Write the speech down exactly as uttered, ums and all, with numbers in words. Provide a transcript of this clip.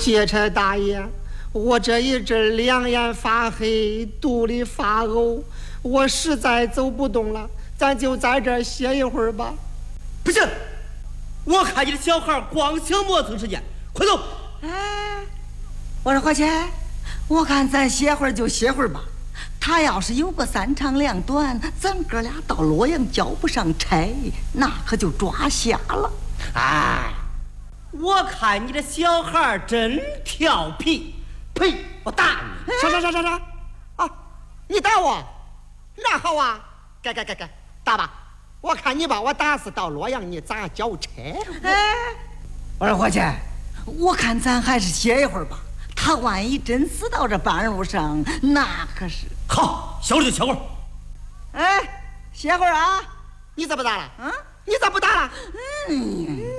劫差大爷，我这一阵两眼发黑，肚里发呕，我实在走不动了，咱就在这儿歇一会儿吧。 不行，我看你的小孩光想磨蹭时间，快走！ 哎，我说花钱，我看咱歇会儿就歇会儿吧。他要是有个三长两短，咱哥俩到洛阳交不上差，那可就抓瞎了。 哎，我看你的小孩真调皮，呸！我打你！ 啥啥啥啥啥？啊，你打我？那好啊，该该该该，打吧！我看你把我打死到洛阳，你咋交差？ 哎，我说花钱，我看咱还是歇一会儿吧。他万一真死到这半路上，那可是…… 好，小了就歇会儿。 哎，歇会儿啊！ 你咋不打了？ 啊， 你咋不打了？ 嗯。